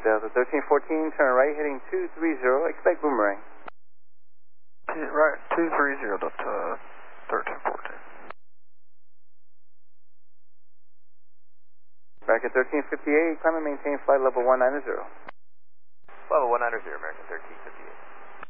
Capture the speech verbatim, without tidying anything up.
Delta thirteen fourteen, turn right heading two three zero, expect boomerang. Right, two three zero, Delta thirteen fourteen. American thirteen fifty-eight, climb and maintain flight level one ninety. Level one ninety, American thirteen fifty-eight.